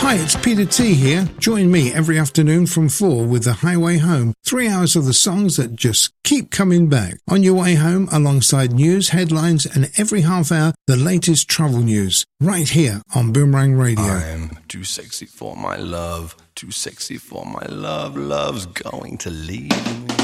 Hi, it's Peter T here. Join me every afternoon from 4 with The Highway Home. 3 hours of the songs that just keep coming back. On your way home, alongside news, headlines, and every half hour, the latest travel news. Right here on Boomerang Radio. I'm too sexy for my love. Too sexy for my love. Love's going to leave me.